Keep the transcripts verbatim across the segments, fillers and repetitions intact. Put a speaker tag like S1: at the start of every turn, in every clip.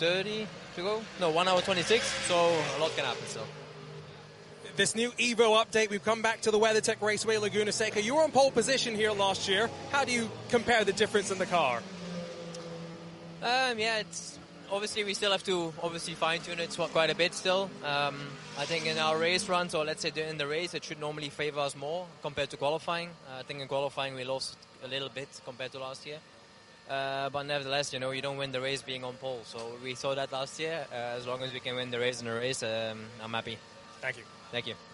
S1: thirty to go. No, one hour twenty-six, so a lot can happen still.
S2: This new Evo update, we've come back to the WeatherTech Raceway Laguna Seca. You were on pole position here last year. How do you compare the difference in the car?
S1: Um, yeah, it's obviously we still have to obviously fine-tune it quite a bit still. Um, I think in our race runs, or let's say in the race, it should normally favor us more compared to qualifying. Uh, I think in qualifying we lost a little bit compared to last year. Uh, but nevertheless, you know, you don't win the race being on pole. So we saw that last year. Uh, as long as we can win the race in the race, um, I'm happy.
S2: Thank you.
S1: Thank you.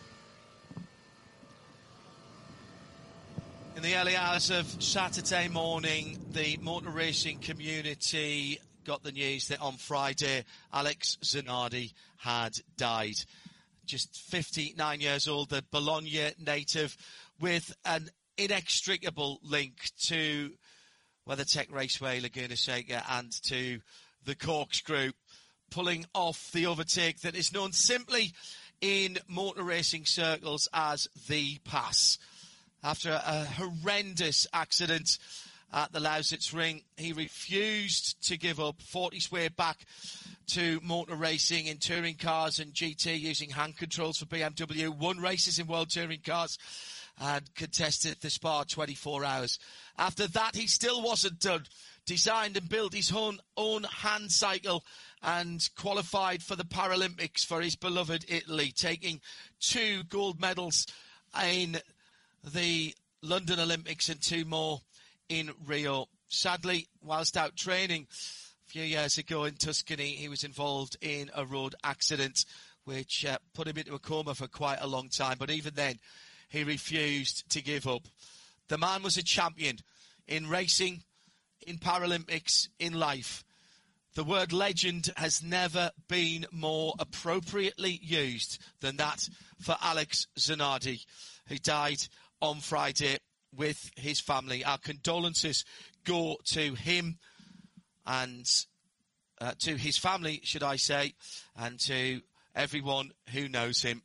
S3: In the early hours of Saturday morning, the motor racing community got the news that on Friday, Alex Zanardi had died. Just fifty-nine years old, the Bologna native, with an inextricable link to WeatherTech Raceway Laguna Seca and to the Corkscrew, pulling off the overtake that is known simply in motor racing circles as the pass. After a horrendous accident at the Lausitz Ring, he refused to give up, fought his way back to motor racing in touring cars and G T using hand controls for B M W, won races in World Touring Cars and contested the Spa twenty-four hours. After that, he still wasn't done. Designed and built his own, own hand cycle and qualified for the Paralympics for his beloved Italy, taking two gold medals in the London Olympics and two more in Rio. Sadly, whilst out training a few years ago in Tuscany, he was involved in a road accident which uh, put him into a coma for quite a long time. But even then, he refused to give up. The man was a champion in racing, in Paralympics, in life. The word legend has never been more appropriately used than that for Alex Zanardi, who died on Friday with his family. Our condolences go to him and uh, to his family, should I say, and to everyone who knows him.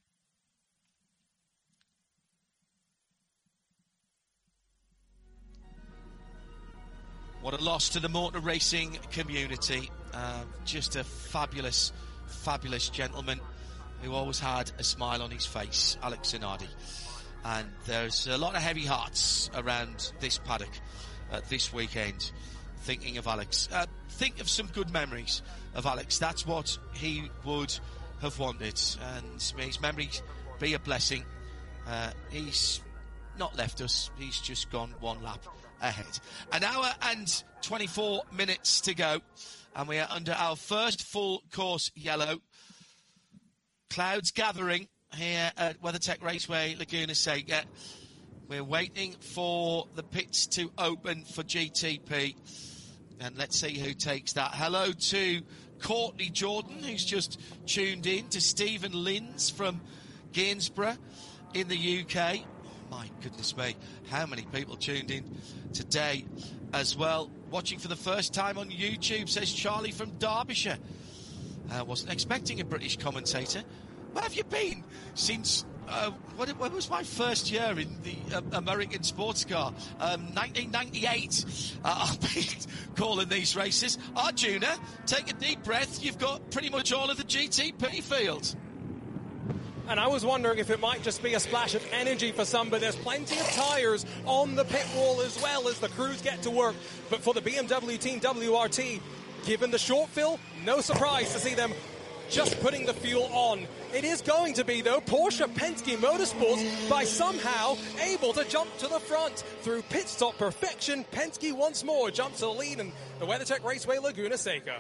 S3: What a loss to the motor racing community. Uh, just a fabulous, fabulous gentleman who always had a smile on his face, Alex Zanardi. And there's a lot of heavy hearts around this paddock uh, this weekend, thinking of Alex. Uh, think of some good memories of Alex. That's what he would have wanted. And may his memories be a blessing. Uh, he's not left us. He's just gone one lap ahead. An hour and twenty-four minutes to go. And we are under our first full course yellow. Clouds gathering here at WeatherTech Raceway Laguna Seca. We're waiting for the pits to open for G T P. And let's see who takes that. Hello to Courtney Jordan, who's just tuned in, to Stephen Linz from Gainsborough in the U K. My goodness me, how many people tuned in today as well. Watching for the first time on YouTube, says Charlie from Derbyshire. I uh, wasn't expecting a British commentator. Where have you been since, uh, what, when was my first year in the uh, American sports car? Um, nineteen ninety-eight. Uh, I've been calling these races. Arjuna, take a deep breath. You've got pretty much all of the G T P field.
S2: And I was wondering if it might just be a splash of energy for some, but there's plenty of tyres on the pit wall as well as the crews get to work. But for the B M W team W R T, given the short fill, no surprise to see them just putting the fuel on. It is going to be, though, Porsche Penske Motorsports by somehow able to jump to the front through pit stop perfection. Penske once more jumps to the lead in the WeatherTech Raceway Laguna Seca.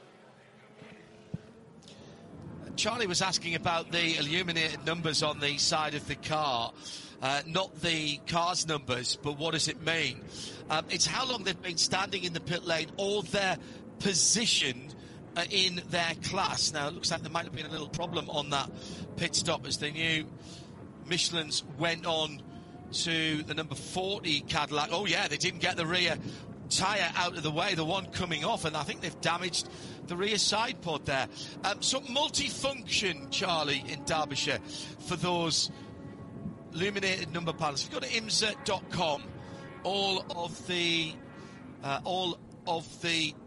S3: Charlie was asking about the illuminated numbers on the side of the car. Uh, not the car's numbers, but what does it mean? Um, it's how long they've been standing in the pit lane or their position uh, in their class. Now, it looks like there might have been a little problem on that pit stop as the new Michelin's went on to the number forty Cadillac. Oh, yeah, they didn't get the rear tyre out of the way, the one coming off, and I think they've damaged the rear side pod there. Um, so multi-function, Charlie, in Derbyshire for those illuminated number panels. If you go to imsa dot com, all of the uh, all of the